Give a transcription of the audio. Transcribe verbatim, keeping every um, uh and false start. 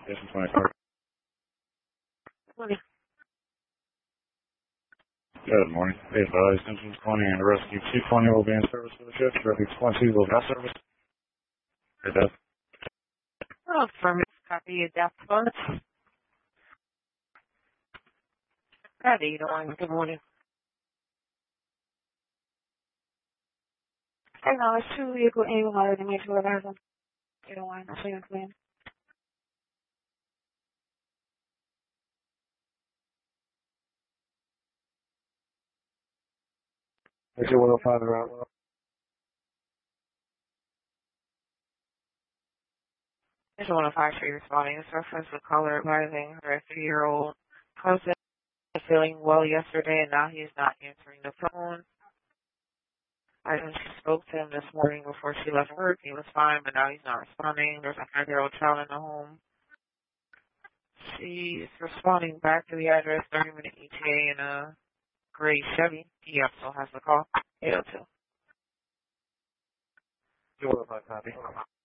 This is my car. Morning. Good morning. Be advised, engine twenty and rescue two twenty will be in service for the shift. Rescue twenty will be out service. Hey, Beth. Oh, for me, copy of death funds. Patty, Line. Good morning. Hey, no, it's two vehicle aim higher than me to eleven. You don't want to see him clean. Is it one oh five around? I just want to find for your responding. This reference the caller advising her three-year-old cousin was feeling well yesterday, and now he's not answering the phone. I just spoke to him this morning before she left work. He was fine, but now he's not responding. There's a five-year-old child in the home. She's responding back to the address, thirty-minute E T A in a gray Chevy. He also has the call. eight oh two. two one oh five copy.